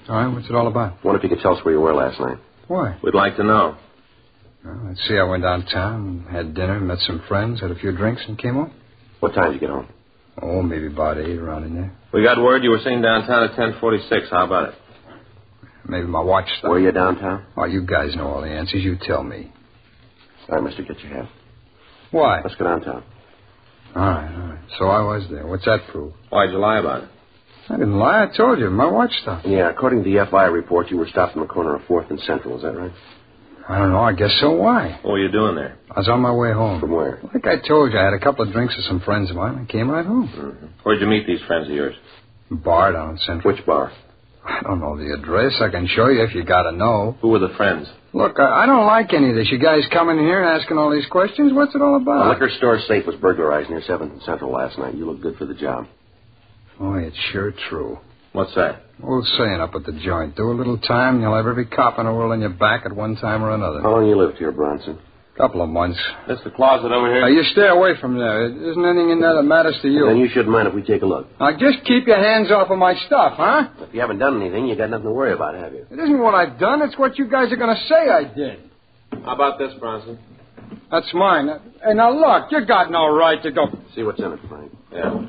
All right, what's it all about? Wonder if you could tell us where you were last night. Why? We'd like to know. Well, let's see, I went downtown, had dinner, met some friends, had a few drinks, and came home. What time did you get home? Oh, maybe about 8, around in there. We got word you were seen downtown at 10:46. How about it? Maybe my watch stopped. Were you downtown? Oh, you guys know all the answers. You tell me. All right, mister, get your hat. Why? Let's go downtown. All right. So I was there. What's that prove? Why'd you lie about it? I didn't lie. I told you. My watch stopped. Yeah, according to the FI report, you were stopped on the corner of 4th and Central. Is that right? I don't know. I guess so. Why? What were you doing there? I was on my way home. From where? Like I told you, I had a couple of drinks with some friends of mine and came right home. Mm-hmm. Where'd you meet these friends of yours? Bar down in Central. Which bar? I don't know the address. I can show you if you got to know. Who were the friends? Look, I don't like any of this. You guys coming in here and asking all these questions. What's it all The about? liquor store safe was burglarized near 7th and Central last night. You look good for the job. Oh, it's sure true. What's that? Old saying up at the joint. Do a little time, and you'll have every cop in the world on your back at one time or another. How long you lived here, Bronson? Couple of months. That's the closet over here? You stay away from there. There isn't anything in there that matters to you. Then you shouldn't mind if we take a look. Now, just keep your hands off of my stuff, huh? If you haven't done anything, you got nothing to worry about, have you? It isn't what I've done. It's what you guys are going to say I did. How about this, Bronson? That's mine. Hey, now, look, you got no right to go... See what's in it, Frank. Yeah.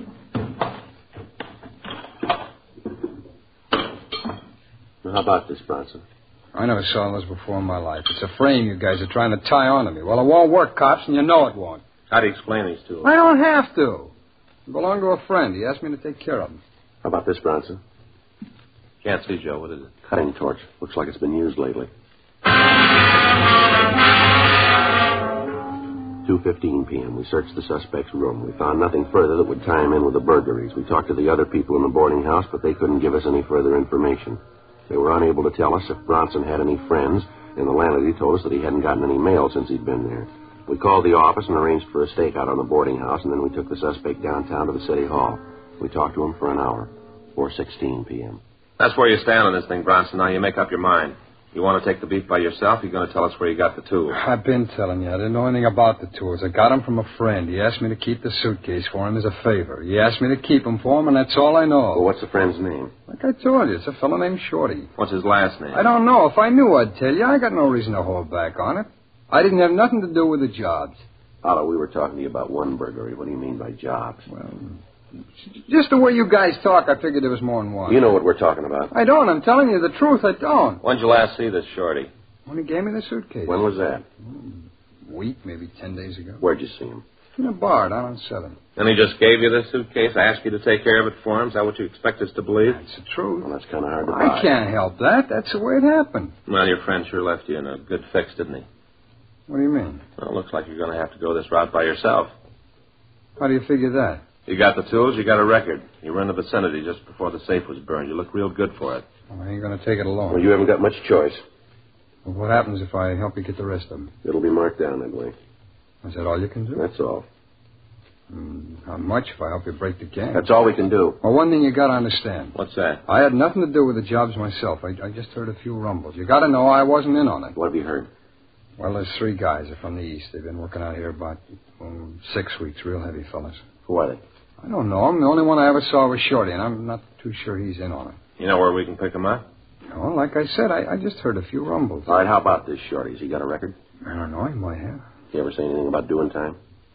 Now, how about this, Bronson? I never saw this before in my life. It's a frame you guys are trying to tie onto me. Well, it won't work, cops, and you know it won't. How do you explain these two? I don't have to. I belong to a friend. He asked me to take care of him. How about this, Bronson? Can't see, Joe. What is it? Cutting torch. Looks like it's been used lately. 2:15 p.m. We searched the suspect's room. We found nothing further that would tie him in with the burglaries. We talked to the other people in the boarding house, but they couldn't give us any further information. They were unable to tell us if Bronson had any friends, and the landlady told us that he hadn't gotten any mail since he'd been there. We called the office and arranged for a stakeout on the boarding house, and then we took the suspect downtown to the city hall. We talked to him for an hour. 4:16 p.m. That's where you stand on this thing, Bronson. Now you make up your mind. You want to take the beef by yourself? You're going to tell us where you got the tools. I've been telling you. I didn't know anything about the tools. I got them from a friend. He asked me to keep the suitcase for him as a favor. He asked me to keep them for him, and that's all I know. Well, what's the friend's name? Like I told you, it's a fellow named Shorty. What's his last name? I don't know. If I knew, I'd tell you. I got no reason to hold back on it. I didn't have nothing to do with the jobs. Otto, we were talking to you about one burglary. What do you mean by jobs? Well, just the way you guys talk, I figured there was more than one. You know what we're talking about. I don't. I'm telling you the truth. I don't. When'd you last see this Shorty? When he gave me the suitcase. When was that? A week, maybe 10 days ago. Where'd you see him? In a bar down on 7th. And he just gave you this suitcase, asked you to take care of it for him? Is that what you expect us to believe? That's the truth. Well, that's kind of hard to buy. I can't help that. That's the way it happened. Well, your friend sure left you in a good fix, didn't he? What do you mean? Well, it looks like you're going to have to go this route by yourself. How do you figure that? You got the tools, you got a record. You were in the vicinity just before the safe was burned. You look real good for it. Well, I ain't going to take it alone. Well, you haven't got much choice. Well, what happens if I help you get the rest of them? It'll be marked down that way. Is that all you can do? That's all. How much if I help you break the gang? That's all we can do. Well, one thing you got to understand. What's that? I had nothing to do with the jobs myself. I just heard a few rumbles. You got to know I wasn't in on it. What have you heard? Well, there's 3 guys. They're from the east. They've been working out here about 6 weeks. Real heavy fellas. Who are they? I don't know him. The only one I ever saw was Shorty, and I'm not too sure he's in on it. You know where we can pick him up? Well, like I said, I just heard a few rumbles. All right, how about this, Shorty? Has he got a record? I don't know. He might have. You ever say anything about doing time?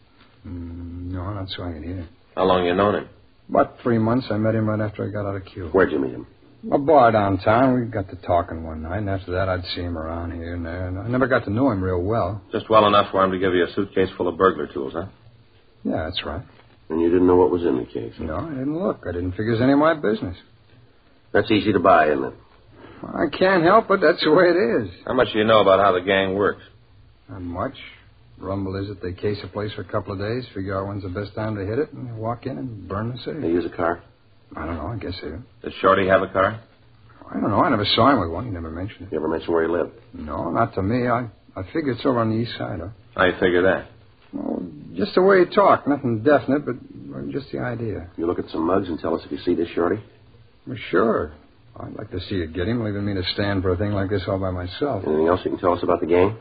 No, not so I can hear. How long you known him? About 3 months. I met him right after I got out of Q. Where'd you meet him? A bar downtown. We got to talking one night, and after that I'd see him around here and there. And I never got to know him real well. Just well enough for him to give you a suitcase full of burglar tools, huh? Yeah, that's right. And you didn't know what was in the case? Huh? No, I didn't look. I didn't figure it was any of my business. That's easy to buy, isn't it? I can't help it. That's the way it is. How much do you know about how the gang works? Not much. Rumble is that they case a place for a couple of days, figure out when's the best time to hit it, and they walk in and burn the city. They use a car? I don't know. I guess they do. Does Shorty have a car? I don't know. I never saw him with one. He never mentioned it. You ever mention where he lived? No, not to me. I figure it's over on the east side, huh? How you figure that? Well, just the way he talked. Nothing definite, but just the idea. You look at some mugs and tell us if you see this Shorty? Well, sure. I'd like to see you get him, leaving me to stand for a thing like this all by myself. Anything else you can tell us about the gang?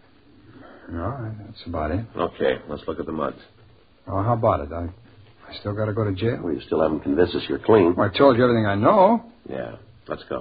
No, that's about it. Okay, let's look at the mugs. Oh, how about it? I still got to go to jail? Well, you still haven't convinced us you're clean. Well, I told you everything I know. Yeah, let's go.